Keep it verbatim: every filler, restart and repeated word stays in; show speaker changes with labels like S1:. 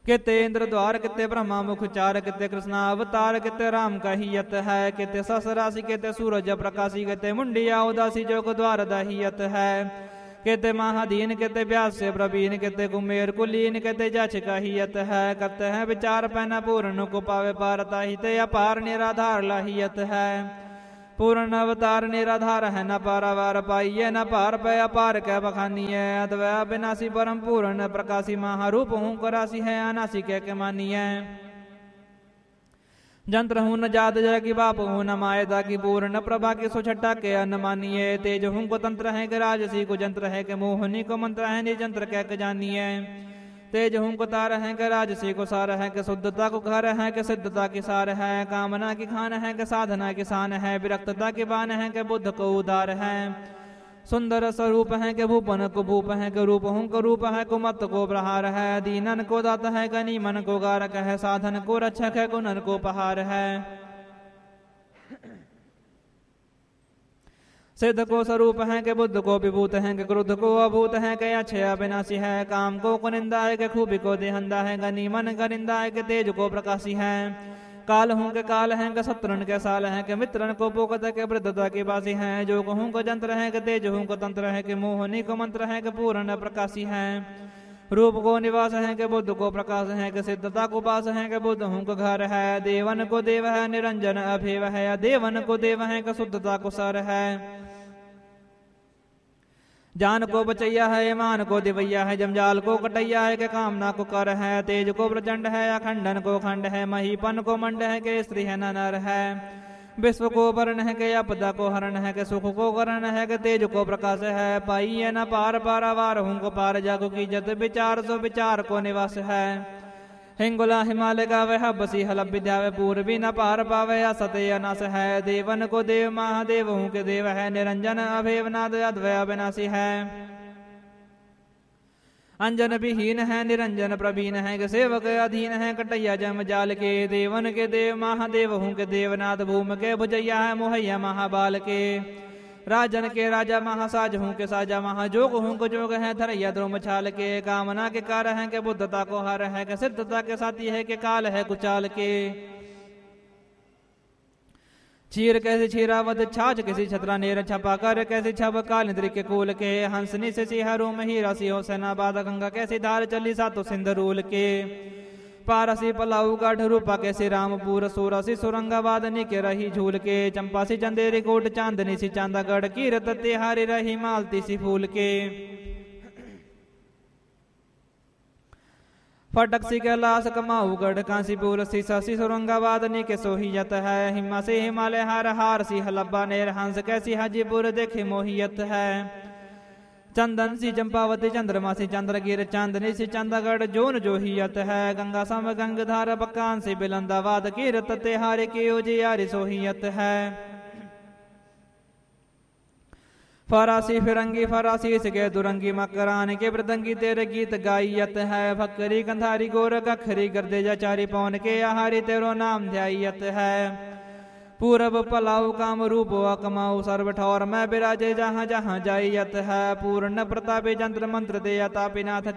S1: किते इंद्र द्वार किते ब्रह्मा मुख चार किते कृष्णा अवतार किते राम कहियत है किते सस राशि किते सूरज प्रकाशी किते मुंडिया उदासी जोग द्वार दहियत है किते महादीन किते व्यास से प्रवीण किते कुमेर कुलीन किते जच कहियत है करते हैं विचार पैना पूर्ण को पावे पारता ही ते अपार निराधार लाहियत है पूर्ण अवतार निराधार है न पारावार पाइये न पार पे अपार कै बखानिये अद्वय अविनाशी परम पूर्ण प्रकाशी महारूप हूँ करासी है अनासी कह के मानिये जंत्र हूँ न जात जय की बाप हूँ न मायदा की पूर्ण प्रभा की सुछट्टा के अन्न मानिये तेज हूँ को तंत्र है कि राजसी को जंत्र है कि मोहनी को मंत्र है निजंत्र कह के जानिए तेज हूँ को तार है कि राजसी को सार है कि शुद्धता को घर है कि सिद्धता की सार है कामना की खान है कि साधना की शान है विरक्तता की बान है कि बुद्ध को उदार है सुंदर स्वरूप है कि भूपन को भूप है कि रूप हूँ को रूप है को मत को प्रहार है दीनन को दात है गनी मन को गारक है साधन को रक्षक है गुणन को पहार है सिद्ध को स्वरूप है कि बुद्ध को विभूत है कि क्रोध को अभूत है कि अक्षय अविनाशी है काम को कुनिंदा है कि खूबी को देहंदा है गनी मन गरिंदा है कि तेज को प्रकाशी है काल हूँ के काल है कि शत्रुन के साल है कि मित्रन को पोकत है कि वृद्धता की बासी है जो हूँ को जंत्र है कि तेज हूँ को तंत्र है कि मोहनी को मंत्र है कि पूर्ण प्रकाशी है रूप को निवास है कि बुद्ध को प्रकाश है कि सिद्धता को पास है कि बुद्ध हूँ को घर है देवन को देव है निरंजन अभेव है देवन को देव है कि शुद्धता को सर है जान को बचैया है मान को दिवैया है जमजाल को कटैया है कि कामना को कर है तेज को प्रचंड है अखंडन को खंड है महीपन को मंड है कि स्त्री है न नर है विश्व को वर्ण है कि आपदा को हरण है कि सुख को करण है कि तेज को प्रकाश है पाई है न पार पारावार हूँ को पार जागो की जत विचार सो विचार को निवास है हिंगुला हिमालय का वह बसी हलब विद्या वे पूर्वी न पार पावे असत्य अनास है देवन को देव महादेव हूँ के देव है निरंजन अभेवनाद अद्वय अविनाशी है अंजन विहीन है निरंजन प्रवीण है कि सेवक अधीन है कटैया जम जाल के देवन के देव महादेव हूँ के देवनाथ भूम के भुजैया है मोहैया महाबाल के राजन के राजा महासाज हूँ के साजा महाजोग हूँ को जोग है धरैया द्रोम छाल के कामना के कार है के बुद्धता को हर है के सिद्धता के साथी है के काल है कुचाल के चीर कैसे छीरावत छाछ किसी छतरा नेर छपा कर कैसे छप काल इंद्र के कूल के हंसनी से सिहरू मही राशि हो सेनाबाद गंगा कैसी धार चली सातो सिंध रूल के पारसी पलाऊ गढ़ रूपा कैसे रामपुर सूरसी सुरंगाबादनी के रही झूल के चंपासी चंदेरी कोट चांदनी सी चांदागढ़ की रत तिहारी रही मालती सी फूल के फटक सी कैलाश कमाऊ गढ़ कांसीपुर सी ससी सुरंगाबादनी के सोहियत है हिमा से हिमालय हार हार सी हलब्बा नेर हंस कैसी हाजीपुर देखे मोहियत है चंदन सी चंपावती चंद्रमा सी चंद्रगिर चांदनी सी चंदागढ़ जोन जोहियत है गंगा सम गंगधार बकान से बिलंदाबाद की रत तिहारी की उजियारी सोहियत है फरासी फिरंगी फरासी सिके दुरंगी मकरान के मृदंगी तेरे गीत गायत है भक्करी कंधारी गोर गखरी गर्देजा चारी पवन के आहारी तेरो नाम ध्यायत है पूरब पलाऊ काम रूप कमाऊ सर्व ठौर में विराजे जहाँ जहाँ जाइयत है पूर्ण प्रतापी जंत्र मंत्र दे तापीनाथ